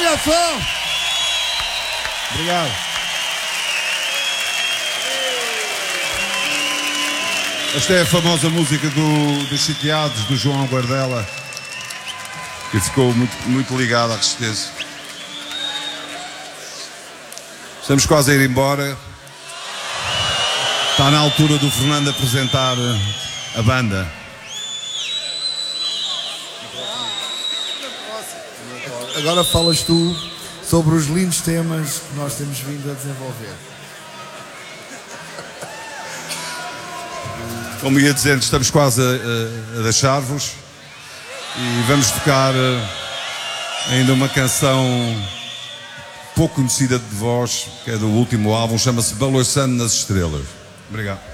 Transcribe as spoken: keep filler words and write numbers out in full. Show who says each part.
Speaker 1: aviação! Obrigado.
Speaker 2: Esta é a famosa música do, dos Sitiados, do João Guardela, que ficou muito, muito ligado à Resistência. Estamos quase a ir embora. Está na altura do Fernando apresentar a banda.
Speaker 1: Agora falas tu sobre os lindos temas que nós temos vindo a desenvolver.
Speaker 2: Como ia dizendo, estamos quase a, a deixar-vos e vamos tocar ainda uma canção pouco conhecida de vós, que é do último álbum, chama-se Balançando nas Estrelas. Obrigado.